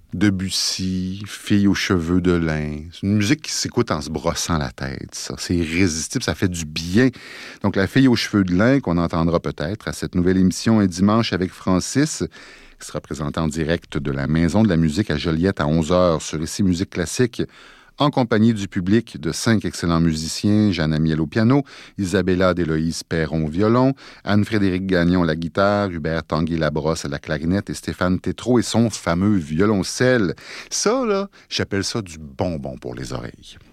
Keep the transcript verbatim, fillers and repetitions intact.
Debussy, Fille aux cheveux de lin. C'est une musique qui s'écoute en se brossant la tête, ça. C'est irrésistible, ça fait du bien. Donc, La Fille aux cheveux de lin, qu'on entendra peut-être à cette nouvelle émission Un dimanche avec Francis, qui sera présentée en direct de la Maison de la musique à Joliette à onze heures sur Ici Musique Classique, en compagnie du public de cinq excellents musiciens, Jeanne Amiel au piano, Isabella d'Éloïse Perron au violon, Anne-Frédérique Gagnon à la guitare, Hubert Tanguy-Labrosse à la clarinette et Stéphane Tétrault et son fameux violoncelle. Ça, là, j'appelle ça du bonbon pour les oreilles.